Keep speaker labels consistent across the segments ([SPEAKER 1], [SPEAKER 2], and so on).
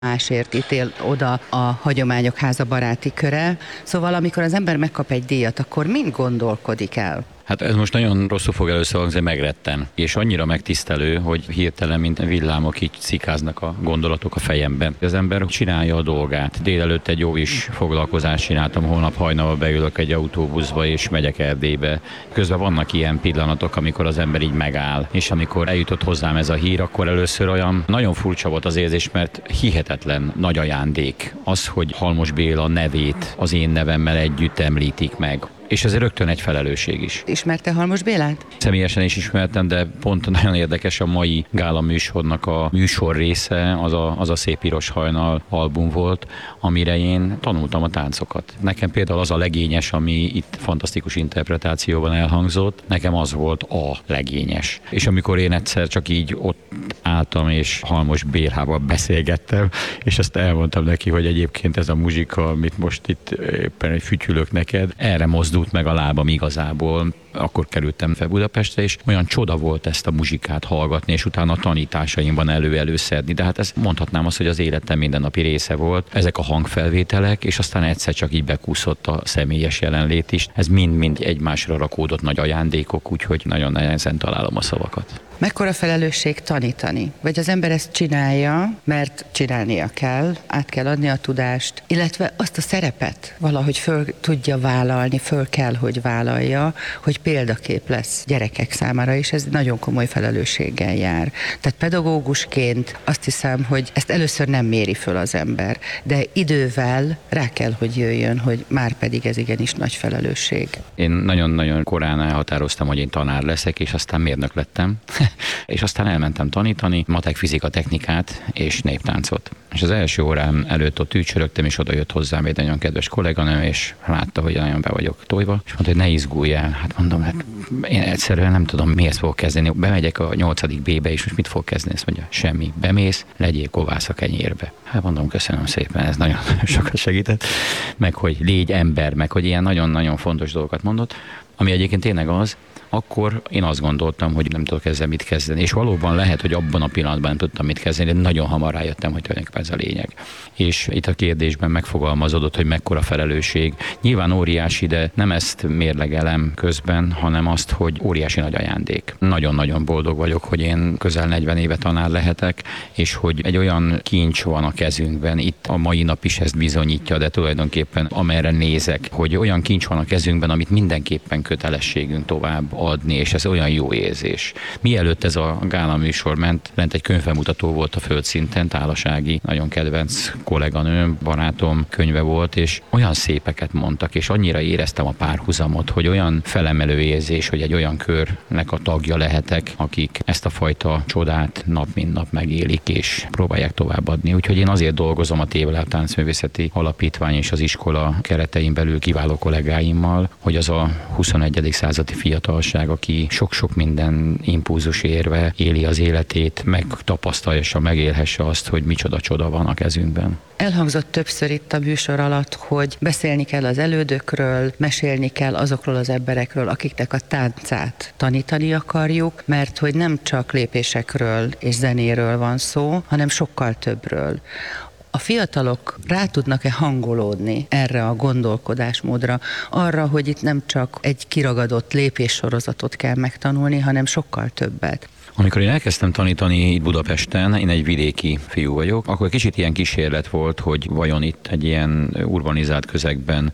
[SPEAKER 1] másért ítél oda a Hagyományok Háza baráti köre. Szóval amikor az ember megkap egy díjat, akkor mind gondolkodik el?
[SPEAKER 2] Hát ez most nagyon rosszul fog először megretten, és annyira megtisztelő, hogy hirtelen, mint villámok így cikáznak a gondolatok a fejemben. Az ember csinálja a dolgát. Délelőtt egy jó is foglalkozást csináltam, holnap hajnalban beülök egy autóbuszba és megyek Erdélybe. Közben vannak ilyen pillanatok, amikor az ember így megáll, és amikor eljutott hozzám ez a hír, akkor először olyan nagyon furcsa volt az érzés, mert hihetetlen nagy ajándék az, hogy Halmos Béla nevét az én nevemmel együtt említik meg. És ez rögtön egy felelősség is.
[SPEAKER 1] Ismerte Halmos Bélát?
[SPEAKER 2] Személyesen is ismertem, de pont nagyon érdekes a mai gála műsornak a műsor része, az a Szép Piros Hajnal album volt, amire én tanultam a táncokat. Nekem például az a legényes, ami itt fantasztikus interpretációban elhangzott, nekem az volt a legényes. És amikor én egyszer csak így ott álltam, és Halmos Bélával beszélgettem, és azt elmondtam neki, hogy egyébként ez a muzsika, amit most itt éppen fütyülök neked, erre mozdult meg a lábam igazából. Akkor kerültem fel Budapestre, és olyan csoda volt ezt a muzsikát hallgatni, és utána a tanításaimban előszedni. De hát ezt mondhatnám azt, hogy az életem mindennapi része volt. Ezek a hangfelvételek, és aztán egyszer csak így bekúszott a személyes jelenlét is. Ez mind-mind egymásra rakódott nagy ajándékok, úgyhogy nagyon nehezen találom a szavakat.
[SPEAKER 1] Mekkora felelősség tanítani? Vagy az ember ezt csinálja, mert csinálnia kell, át kell adni a tudást, illetve azt a szerepet valahogy föl tudja vállalni, föl kell, hogy vállalja, hogy példakép lesz gyerekek számára, és ez nagyon komoly felelősséggel jár. Tehát pedagógusként azt hiszem, hogy ezt először nem méri föl az ember, de idővel rá kell, hogy jöjjön, hogy már pedig ez igenis nagy felelősség.
[SPEAKER 2] Én nagyon-nagyon korán elhatároztam, hogy én tanár leszek, és aztán mérnök lettem. És aztán elmentem tanítani matek, fizika, technikát és néptáncot. És az első órám előtt ott ücsörögtem, és oda jött hozzám egy nagyon kedves kolléganő, és látta, hogy nagyon be vagyok tojva, és mondta, hogy ne izgulj el. Hát mondom, hát én egyszerűen nem tudom, mihez fogok kezdeni. Bemegyek a 8. B-be, és most mit fog kezdeni? Ezt mondja, semmi. Bemész, legyél kovász a kenyérbe. Hát mondom, köszönöm szépen, ez nagyon sokat segített. Meg hogy légy ember, meg hogy ilyen nagyon-nagyon fontos dolgokat mondott, ami egyébként tényleg az. Akkor én azt gondoltam, hogy nem tudok ezzel mit kezdeni. És valóban lehet, hogy abban a pillanatban nem tudtam mit kezdeni, de nagyon hamar rájöttem, hogy tulajdonképpen ez a lényeg. És itt a kérdésben megfogalmazódott, hogy mekkora felelősség. Nyilván óriási, de nem ezt mérlegelem közben, hanem azt, hogy óriási nagy ajándék. Nagyon-nagyon boldog vagyok, hogy én közel 40 éve tanár lehetek, és hogy egy olyan kincs van a kezünkben, itt a mai nap is ezt bizonyítja, de tulajdonképpen amerre nézek, hogy olyan kincs van a kezünkben, amit mindenképpen kötelességünk tovább adni, és ez olyan jó érzés. Mielőtt ez a gála műsor ment, lent egy könyvbemutató volt a Földszinten, Tálasági, nagyon kedvenc kolléganőm, barátom könyve volt, és olyan szépeket mondtak, és annyira éreztem a párhuzamot, hogy olyan felemelő érzés, hogy egy olyan körnek a tagja lehetek, akik ezt a fajta csodát nap mint nap megélik, és próbálják továbbadni. Úgyhogy én azért dolgozom a Tévelár Táncművészeti Alapítvány és az iskola keretein belül kiváló kollégáimmal, hogy az a 21. századi fiatalság, aki sok-sok minden impulzus érve éli az életét, megtapasztalja, megélhesse azt, hogy micsoda csoda van a kezünkben.
[SPEAKER 1] Elhangzott többször itt a műsor alatt, hogy beszélni kell az elődökről, mesélni kell azokról az emberekről, akiknek a táncát tanítani akarjuk, mert hogy nem csak lépésekről és zenéről van szó, hanem sokkal többről. A fiatalok rá tudnak-e hangolódni erre a gondolkodásmódra, arra, hogy itt nem csak egy kiragadott lépéssorozatot kell megtanulni, hanem sokkal többet?
[SPEAKER 2] Amikor én elkezdtem tanítani itt Budapesten, én egy vidéki fiú vagyok, akkor kicsit ilyen kísérlet volt, hogy vajon itt egy ilyen urbanizált közegben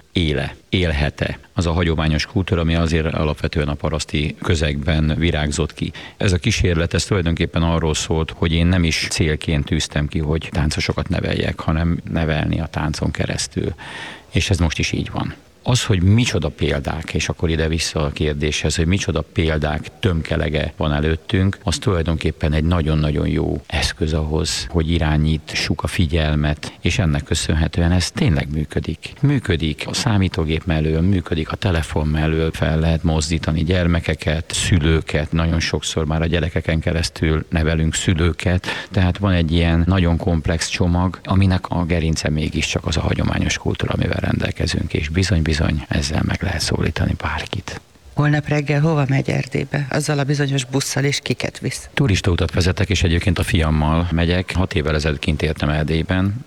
[SPEAKER 2] élhet-e az a hagyományos kultúra, ami azért alapvetően a paraszti közegben virágzott ki. Ez a kísérlet, ez tulajdonképpen arról szólt, hogy én nem is célként tűztem ki, hogy táncosokat neveljek, hanem nevelni a táncon keresztül. És ez most is így van. Az, hogy micsoda példák, és akkor ide vissza a kérdéshez, hogy micsoda példák tömkelege van előttünk, az tulajdonképpen egy nagyon-nagyon jó eszköz ahhoz, hogy irányítsuk a figyelmet, és ennek köszönhetően ez tényleg működik. Működik a számítógép mellől, működik a telefon mellől, fel lehet mozdítani gyermekeket, szülőket, nagyon sokszor már a gyerekeken keresztül nevelünk szülőket, tehát van egy ilyen nagyon komplex csomag, aminek a gerince mégiscsak az a hagyományos kultúra, amivel rendelkezünk, és bizony ezzel meg lehet szólítani bárkit.
[SPEAKER 1] Holnap reggel hova megy Erdélybe? Azzal a bizonyos busszal, és kiket visz?
[SPEAKER 2] Turistautat vezetek, és egyébként a fiammal megyek. 6 évvel ezelőtt kint éltem Erdélyben,